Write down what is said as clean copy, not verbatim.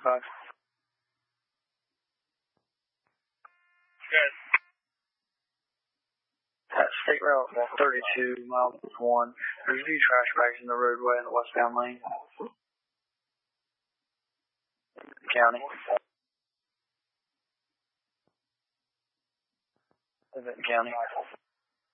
5. Good. At State Route 32, mile 1, there's a few trash bags in the roadway in the westbound lane. County. Is it county?